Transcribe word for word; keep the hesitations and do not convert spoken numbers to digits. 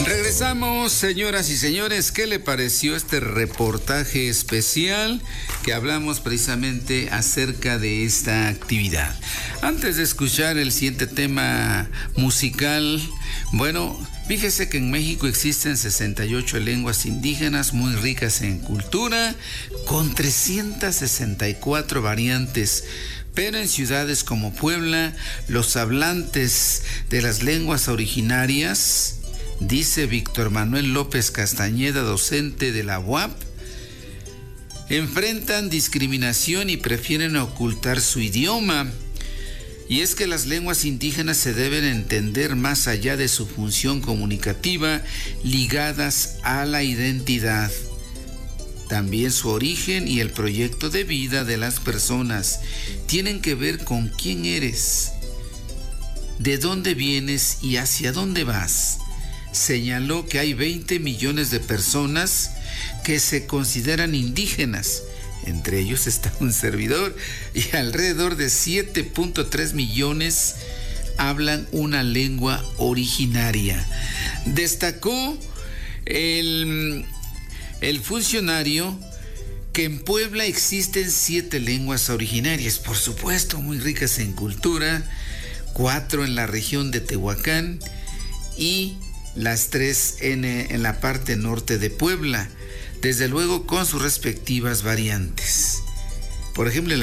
Regresamos, señoras y señores. ¿Qué le pareció este reportaje especial que hablamos precisamente acerca de esta actividad? Antes de escuchar el siguiente tema musical, bueno, fíjese que en México existen sesenta y ocho lenguas indígenas muy ricas en cultura, con trescientas sesenta y cuatro variantes. Pero en ciudades como Puebla, los hablantes de las lenguas originarias, dice Víctor Manuel López Castañeda, docente de la U A P, enfrentan discriminación y prefieren ocultar su idioma. Y es que las lenguas indígenas se deben entender más allá de su función comunicativa, ligadas a la identidad. También su origen y el proyecto de vida de las personas tienen que ver con quién eres, de dónde vienes y hacia dónde vas. Señaló que hay veinte millones de personas que se consideran indígenas, entre ellos está un servidor, y alrededor de siete punto tres millones hablan una lengua originaria. Destacó el, el funcionario que en Puebla existen siete lenguas originarias, por supuesto, muy ricas en cultura, cuatro en la región de Tehuacán y las tres en, en la parte norte de Puebla, desde luego con sus respectivas variantes. Por ejemplo,